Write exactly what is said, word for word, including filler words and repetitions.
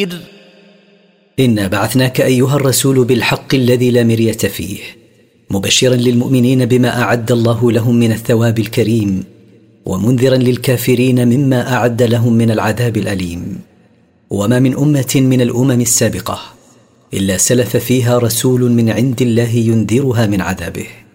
إنا بعثناك أيها الرسول بالحق الذي لا مرية فيه، مبشرا للمؤمنين بما أعد الله لهم من الثواب الكريم، ومنذرا للكافرين مما أعد لهم من العذاب الأليم. وما من أمة من الأمم السابقة إلا سلف فيها رسول من عند الله ينذرها من عذابه.